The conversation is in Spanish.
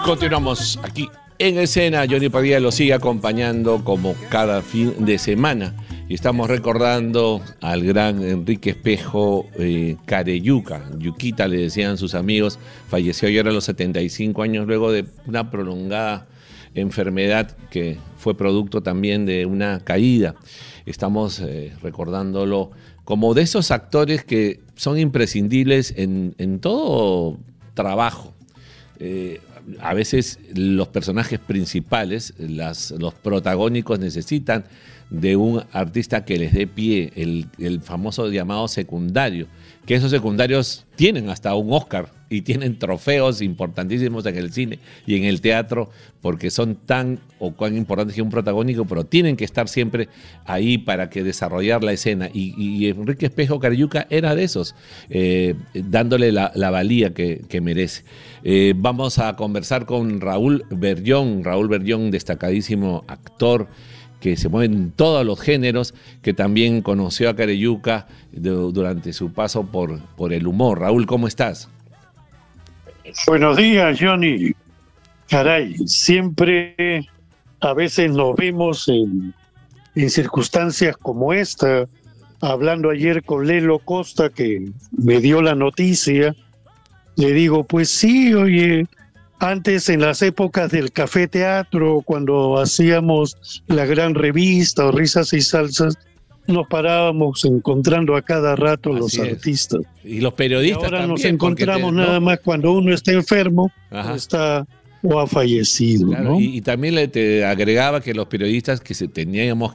Continuamos aquí en escena. Johnny Padilla lo sigue acompañando como cada fin de semana. Y estamos recordando al gran Enrique Espejo Careyuca. Yuquita le decían sus amigos. Falleció ayer a los 75 años luego de una prolongada enfermedad que fue producto también de una caída. Estamos recordándolo como de esos actores que son imprescindibles en todo trabajo. A veces los personajes principales, los protagónicos necesitan de un artista que les dé pie, el famoso llamado secundario, que esos secundarios tienen hasta un Oscar y tienen trofeos importantísimos en el cine y en el teatro porque son tan o cuán importantes que un protagónico, pero tienen que estar siempre ahí para que desarrollar la escena y Enrique Espejo Careyuca era de esos, dándole la valía que merece. Vamos a conversar con Raúl Berllón, destacadísimo actor que se mueve en todos los géneros, que también conoció a Careyuca durante su paso por el humor. Raúl, ¿cómo estás? Buenos días, Johnny. Caray, siempre a veces nos vemos en circunstancias como esta. Hablando ayer con Lelo Costa, que me dio la noticia, le digo, pues sí, oye, antes en las épocas del Café Teatro, cuando hacíamos la gran revista o Risas y Salsas, nos parábamos encontrando a cada rato los artistas. Y los periodistas y ahora también. Nos encontramos nada más cuando uno está enfermo, está o ha fallecido. Claro, ¿no? Y también te agregaba que los periodistas que teníamos